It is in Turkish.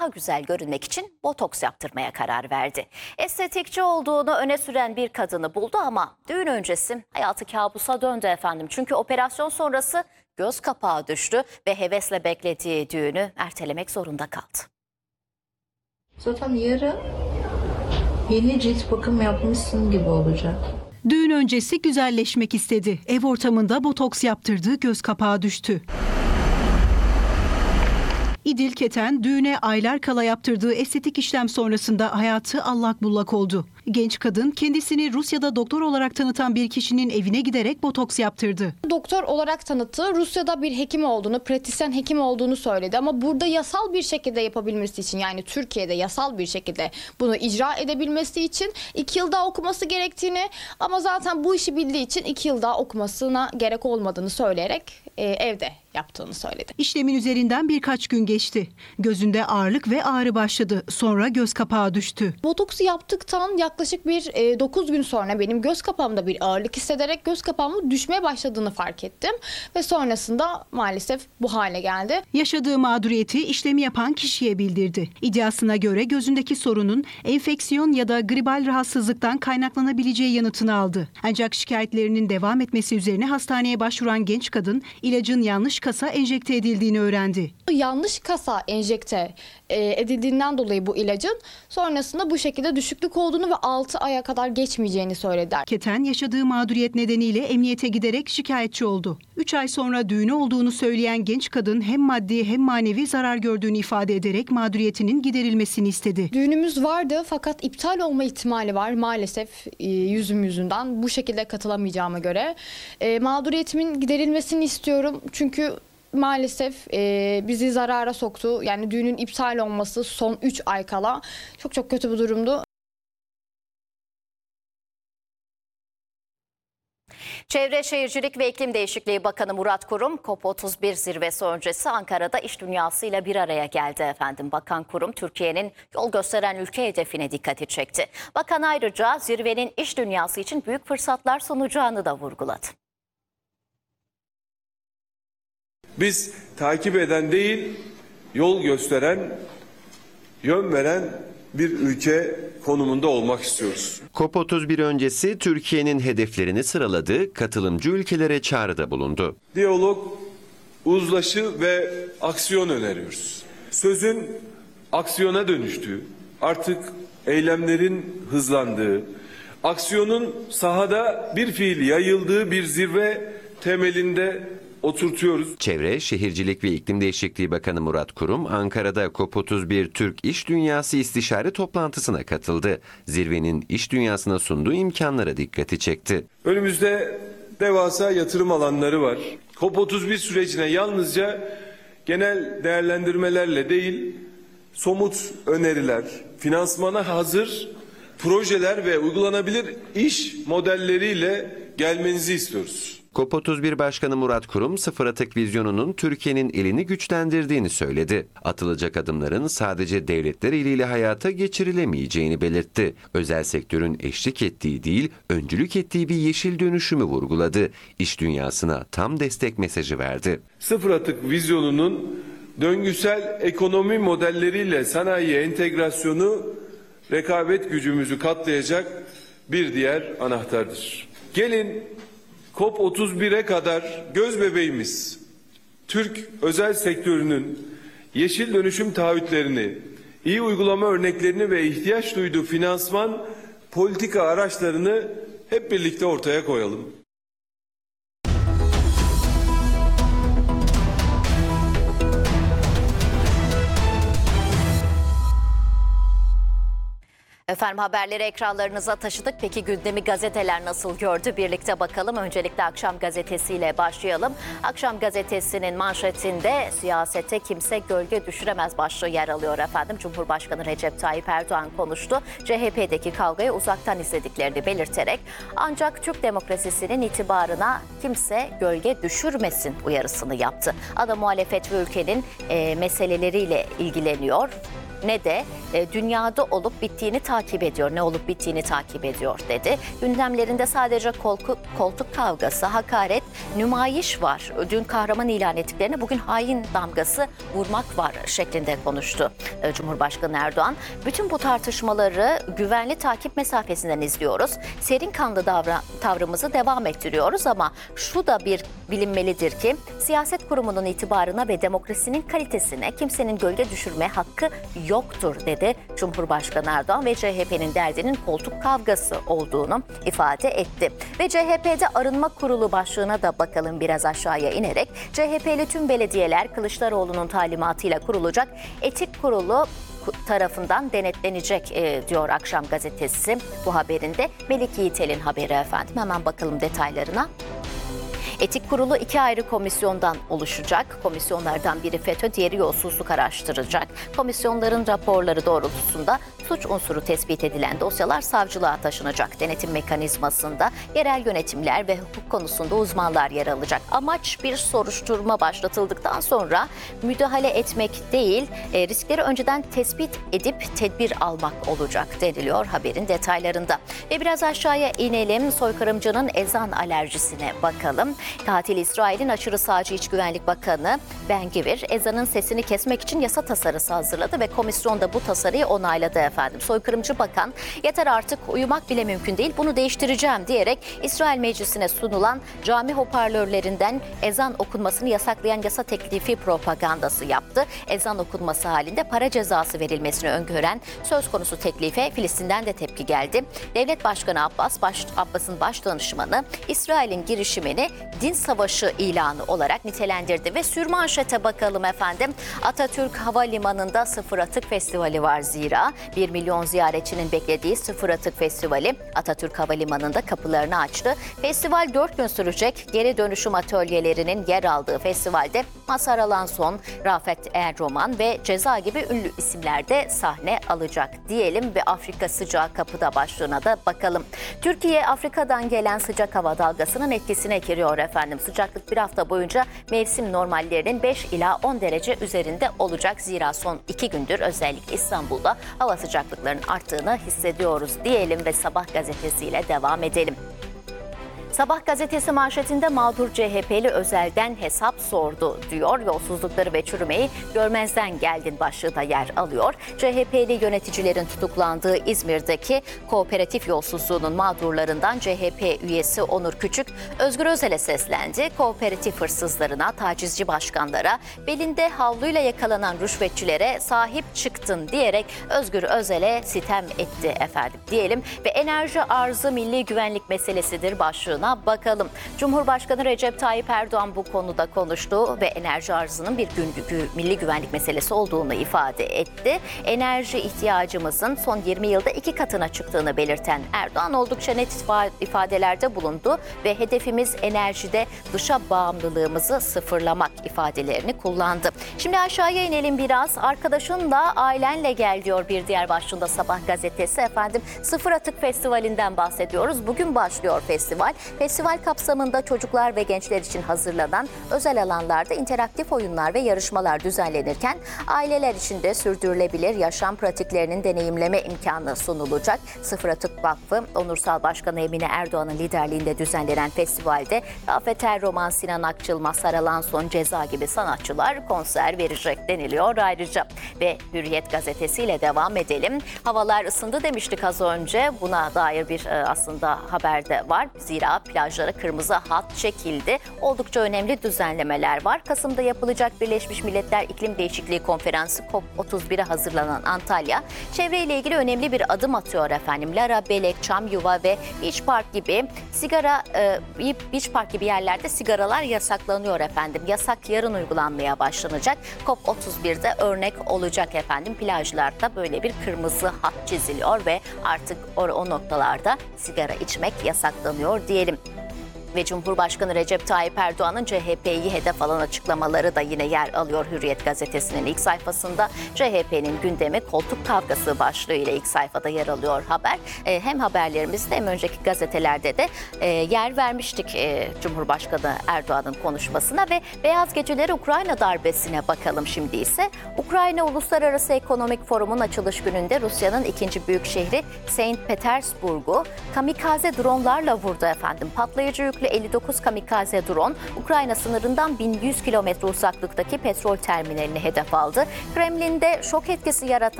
daha güzel görünmek için botoks yaptırmaya karar verdi. Estetikçi olduğunu öne süren bir kadını buldu ama düğün öncesi hayatı kabusa döndü efendim. Çünkü operasyon sonrası göz kapağı düştü ve hevesle beklediği düğünü ertelemek zorunda kaldı. Zaten yarın yeni cilt bakım yapmışsın gibi olacak. Düğün öncesi güzelleşmek istedi. Ev ortamında botoks yaptırdığı göz kapağı düştü. İdil Keten düğüne aylar kala yaptırdığı estetik işlem sonrasında hayatı allak bullak oldu. Genç kadın kendisini Rusya'da doktor olarak tanıtan bir kişinin evine giderek botoks yaptırdı. Doktor olarak tanıttığı Rusya'da bir hekim olduğunu, pratisyen hekim olduğunu söyledi. Ama burada yasal bir şekilde yapabilmesi için, yani Türkiye'de yasal bir şekilde bunu icra edebilmesi için 2 yıl daha okuması gerektiğini, ama zaten bu işi bildiği için 2 yıl daha okumasına gerek olmadığını söyleyerek evde yaptığını söyledi. İşlemin üzerinden birkaç gün geçti. Gözünde ağırlık ve ağrı başladı. Sonra göz kapağı düştü. Botoksu yaptıktan yaklaşık bir 9 gün sonra benim göz kapağımda bir ağırlık hissederek göz kapağımın düşmeye başladığını fark ettim. Ve sonrasında maalesef bu hale geldi. Yaşadığı mağduriyeti işlemi yapan kişiye bildirdi. İddiasına göre gözündeki sorunun enfeksiyon ya da gribal rahatsızlıktan kaynaklanabileceği yanıtını aldı. Ancak şikayetlerinin devam etmesi üzerine hastaneye başvuran genç kadın ilacın yanlış kasa enjekte edildiğini öğrendi. Yanlış kasa enjekte edildiğinden dolayı bu ilacın sonrasında bu şekilde düşüklük olduğunu ve 6 aya kadar geçmeyeceğini söylediler. Keten yaşadığı mağduriyet nedeniyle emniyete giderek şikayetçi oldu. 3 ay sonra düğünü olduğunu söyleyen genç kadın hem maddi hem manevi zarar gördüğünü ifade ederek mağduriyetinin giderilmesini istedi. Düğünümüz vardı fakat iptal olma ihtimali var maalesef, yüzüm yüzünden bu şekilde katılamayacağıma göre. Mağduriyetimin giderilmesini istiyorum çünkü maalesef bizi zarara soktu. Yani düğünün iptal olması son 3 ay kala çok kötü bir durumdu. Çevre Şehircilik ve İklim Değişikliği Bakanı Murat Kurum, COP31 zirvesi öncesi Ankara'da iş dünyasıyla bir araya geldi efendim. Bakan Kurum, Türkiye'nin yol gösteren ülke hedefine dikkati çekti. Bakan ayrıca zirvenin iş dünyası için büyük fırsatlar sunacağını da vurguladı. Biz takip eden değil, yol gösteren, yön veren bir ülke konumunda olmak istiyoruz. COP31 öncesi Türkiye'nin hedeflerini sıraladı, katılımcı ülkelere çağrıda bulundu. Diyalog, uzlaşı ve aksiyon öneriyoruz. Sözün aksiyona dönüştüğü, artık eylemlerin hızlandığı, aksiyonun sahada bir fiil yayıldığı bir zirve temelinde oturtuyoruz. Çevre, Şehircilik ve İklim Değişikliği Bakanı Murat Kurum, Ankara'da COP31 Türk İş Dünyası istişare toplantısına katıldı. Zirvenin iş dünyasına sunduğu imkanlara dikkati çekti. Önümüzde devasa yatırım alanları var. COP31 sürecine yalnızca genel değerlendirmelerle değil, somut öneriler, finansmana hazır projeler ve uygulanabilir iş modelleriyle gelmenizi istiyoruz. COP31 Başkanı Murat Kurum, sıfır atık vizyonunun Türkiye'nin elini güçlendirdiğini söyledi. Atılacak adımların sadece devletler eliyle hayata geçirilemeyeceğini belirtti. Özel sektörün eşlik ettiği değil, öncülük ettiği bir yeşil dönüşümü vurguladı. İş dünyasına tam destek mesajı verdi. Sıfır atık vizyonunun döngüsel ekonomi modelleriyle sanayi entegrasyonu rekabet gücümüzü katlayacak bir diğer anahtardır. Gelin COP31'e kadar göz bebeğimiz Türk özel sektörünün yeşil dönüşüm taahhütlerini, iyi uygulama örneklerini ve ihtiyaç duyduğu finansman politika araçlarını hep birlikte ortaya koyalım. Efendim haberleri ekranlarınıza taşıdık. Peki gündemi gazeteler nasıl gördü? Birlikte bakalım. Öncelikle Akşam Gazetesi'yle başlayalım. Akşam Gazetesi'nin manşetinde siyasete kimse gölge düşüremez başlığı yer alıyor efendim. Cumhurbaşkanı Recep Tayyip Erdoğan konuştu. CHP'deki kavgayı uzaktan izlediklerini belirterek ancak Türk demokrasisinin itibarına kimse gölge düşürmesin uyarısını yaptı. Ana muhalefet ve ülkenin meseleleriyle ilgileniyor. ne de dünyada olup bittiğini takip ediyor, ne olup bittiğini takip ediyor dedi. Gündemlerinde sadece koltuk kavgası, hakaret, nümayiş var. Dün kahraman ilan ettiklerine bugün hain damgası vurmak var şeklinde konuştu Cumhurbaşkanı Erdoğan. Bütün bu tartışmaları güvenli takip mesafesinden izliyoruz. Serin kanlı tavrımızı devam ettiriyoruz ama şu da bir bilinmelidir ki siyaset kurumunun itibarına ve demokrasinin kalitesine kimsenin gölge düşürme hakkı yoktur dedi Cumhurbaşkanı Erdoğan ve CHP'nin derdinin koltuk kavgası olduğunu ifade etti. Ve CHP'de arınma kurulu başlığına da bakalım biraz aşağıya inerek. CHP'li tüm belediyeler Kılıçdaroğlu'nun talimatıyla kurulacak etik kurulu tarafından denetlenecek diyor Akşam Gazetesi bu haberinde. Melik Yiğitel'in haberi efendim. Hemen bakalım detaylarına. Etik kurulu 2 ayrı komisyondan oluşacak. Komisyonlardan biri FETÖ, diğeri yolsuzluk araştıracak. Komisyonların raporları doğrultusunda suç unsuru tespit edilen dosyalar savcılığa taşınacak. Denetim mekanizmasında yerel yönetimler ve hukuk konusunda uzmanlar yer alacak. Amaç bir soruşturma başlatıldıktan sonra müdahale etmek değil, riskleri önceden tespit edip tedbir almak olacak deniliyor haberin detaylarında. Ve biraz aşağıya inelim, soykırımcının ezan alerjisine bakalım. Katil İsrail'in aşırı sağcı İç Güvenlik Bakanı Ben-Gvir, ezanın sesini kesmek için yasa tasarısı hazırladı ve komisyon da bu tasarıyı onayladı efendim. Soykırımcı bakan, yeter artık uyumak bile mümkün değil, bunu değiştireceğim diyerek İsrail Meclisi'ne sunulan cami hoparlörlerinden ezan okunmasını yasaklayan yasa teklifi propagandası yaptı. Ezan okunması halinde para cezası verilmesini öngören söz konusu teklife Filistin'den de tepki geldi. Devlet Başkanı Abbas'ın baş danışmanı İsrail'in girişimini din savaşı ilanı olarak nitelendirdi ve sürmanşete bakalım efendim. Atatürk Havalimanı'nda Sıfır Atık Festivali var zira. 1 milyon ziyaretçinin beklediği Sıfır Atık Festivali Atatürk Havalimanı'nda kapılarını açtı. Festival 4 gün sürecek. Geri dönüşüm atölyelerinin yer aldığı festivalde Mazhar Alanson, Rafet Erroman ve Ceza gibi ünlü isimler de sahne alacak diyelim ve Afrika sıcağı kapıda başlığına da bakalım. Türkiye Afrika'dan gelen sıcak hava dalgasının etkisine giriyor efendim. Sıcaklık bir hafta boyunca mevsim normallerinin 5 ila 10 derece üzerinde olacak. Zira son 2 gündür özellikle İstanbul'da hava sıcaklıklarının arttığını hissediyoruz diyelim ve Sabah gazetesiyle devam edelim. Sabah gazetesi manşetinde mağdur CHP'li Özel'den hesap sordu diyor. Yolsuzlukları ve çürümeyi görmezden geldin başlığı da yer alıyor. CHP'li yöneticilerin tutuklandığı İzmir'deki kooperatif yolsuzluğunun mağdurlarından CHP üyesi Onur Küçük, Özgür Özel'e seslendi. Kooperatif hırsızlarına, tacizci başkanlara, belinde havluyla yakalanan rüşvetçilere sahip çıktın diyerek Özgür Özel'e sitem etti efendim diyelim ve enerji arzı milli güvenlik meselesidir başlığına bakalım. Cumhurbaşkanı Recep Tayyip Erdoğan bu konuda konuştu ve enerji arzının bir milli güvenlik meselesi olduğunu ifade etti. Enerji ihtiyacımızın son 20 yılda 2 katına çıktığını belirten Erdoğan oldukça net ifadelerde bulundu ve hedefimiz enerjide dışa bağımlılığımızı sıfırlamak ifadelerini kullandı. Şimdi aşağıya inelim biraz. Arkadaşınla, ailenle gel diyor bir diğer başlığında Sabah gazetesi efendim. Sıfır Atık Festivali'nden bahsediyoruz. Bugün başlıyor festival. Festival kapsamında çocuklar ve gençler için hazırlanan özel alanlarda interaktif oyunlar ve yarışmalar düzenlenirken aileler için de sürdürülebilir yaşam pratiklerinin deneyimleme imkanı sunulacak. Sıfır Atık Vakfı Onursal Başkanı Emine Erdoğan'ın liderliğinde düzenlenen festivalde Rafet Erroman, Sinan Akçıl, Mazhar Alanson, Ceza gibi sanatçılar konser verecek deniliyor ayrıca. Ve Hürriyet gazetesiyle devam edelim. Havalar ısındı demiştik az önce. Buna dair bir aslında haber de var. Zira plajlara kırmızı hat çekildi. Oldukça önemli düzenlemeler var. Kasım'da yapılacak Birleşmiş Milletler İklim Değişikliği Konferansı COP31'e hazırlanan Antalya, çevreyle ilgili önemli bir adım atıyor efendim. Lara, Belek, Çamyuva ve Beach Park gibi yerlerde sigaralar yasaklanıyor efendim. Yasak yarın uygulanmaya başlanacak. COP31'de örnek olacak efendim. Plajlarda böyle bir kırmızı hat çiziliyor ve artık o noktalarda sigara içmek yasaklanıyor diyelim. Ve Cumhurbaşkanı Recep Tayyip Erdoğan'ın CHP'yi hedef alan açıklamaları da yine yer alıyor Hürriyet gazetesinin ilk sayfasında. CHP'nin gündemi koltuk kavgası başlığıyla ilk sayfada yer alıyor haber. Hem haberlerimizde hem önceki gazetelerde de yer vermiştik Cumhurbaşkanı Erdoğan'ın konuşmasına ve Beyaz Geceleri Ukrayna darbesine bakalım şimdi ise. Ukrayna Uluslararası Ekonomik Forum'un açılış gününde Rusya'nın ikinci büyük şehri St. Petersburg'u kamikaze dronlarla vurdu efendim. Patlayıcı yüklü 59 kamikaze drone Ukrayna sınırından 1100 kilometre uzaklıktaki petrol terminalini hedef aldı. Kremlin'de şok etkisi yaratan